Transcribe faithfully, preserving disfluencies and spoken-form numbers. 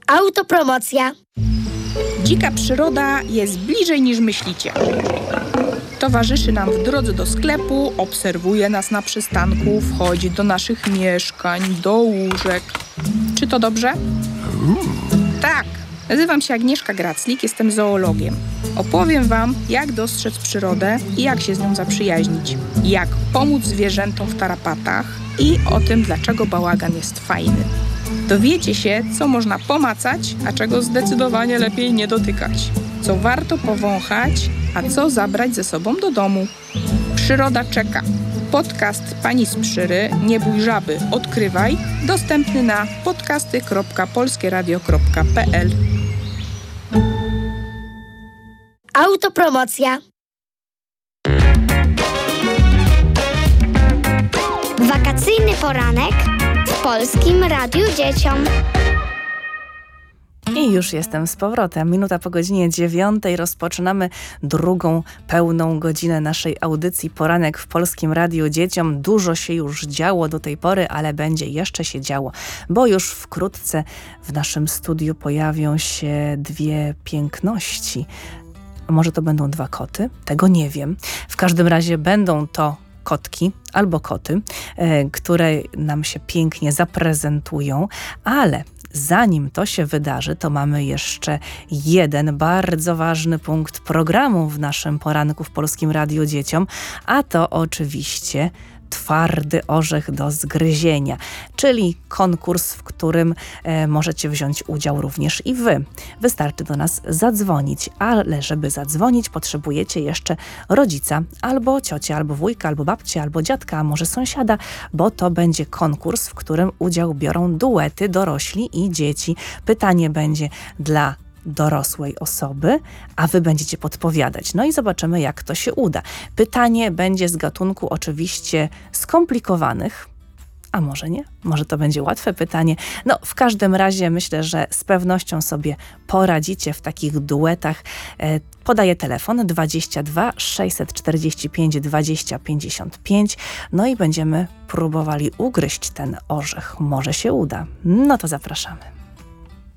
Autopromocja. Dzika przyroda jest bliżej niż myślicie. Towarzyszy nam w drodze do sklepu, obserwuje nas na przystanku, wchodzi do naszych mieszkań, do łóżek. Czy to dobrze? Tak. Nazywam się Agnieszka Graclik, jestem zoologiem. Opowiem Wam, jak dostrzec przyrodę i jak się z nią zaprzyjaźnić. Jak pomóc zwierzętom w tarapatach i o tym, dlaczego bałagan jest fajny. Dowiecie się, co można pomacać, a czego zdecydowanie lepiej nie dotykać. Co warto powąchać, a co zabrać ze sobą do domu. Przyroda czeka. Podcast Pani z Przyry, Nie bój żaby, odkrywaj, dostępny na podcasty kropka polskie radio kropka p l. Autopromocja. Wakacyjny poranek w Polskim Radiu Dzieciom. I już jestem z powrotem. Minuta po godzinie dziewiątej rozpoczynamy drugą pełną godzinę naszej audycji Poranek w Polskim Radiu Dzieciom. Dużo się już działo do tej pory, ale będzie jeszcze się działo, bo już wkrótce w naszym studiu pojawią się dwie piękności. Może to będą dwa koty? Tego nie wiem. W każdym razie będą to kotki albo koty, e, które nam się pięknie zaprezentują, ale zanim to się wydarzy, to mamy jeszcze jeden bardzo ważny punkt programu w naszym Poranku w Polskim Radiu Dzieciom, a to oczywiście twardy orzech do zgryzienia, czyli konkurs, w którym e, możecie wziąć udział również i wy. Wystarczy do nas zadzwonić, ale żeby zadzwonić, potrzebujecie jeszcze rodzica, albo ciocia, albo wujka, albo babcia, albo dziadka, a może sąsiada, bo to będzie konkurs, w którym udział biorą duety, dorośli i dzieci. Pytanie będzie dla dorosłej osoby, a wy będziecie podpowiadać. No i zobaczymy, jak to się uda. Pytanie będzie z gatunku oczywiście skomplikowanych, a może nie? Może to będzie łatwe pytanie. No, w każdym razie myślę, że z pewnością sobie poradzicie w takich duetach. E, podaję telefon dwadzieścia dwa sześćset czterdzieści pięć dwadzieścia pięćdziesiąt pięć. No i będziemy próbowali ugryźć ten orzech. Może się uda. No to zapraszamy.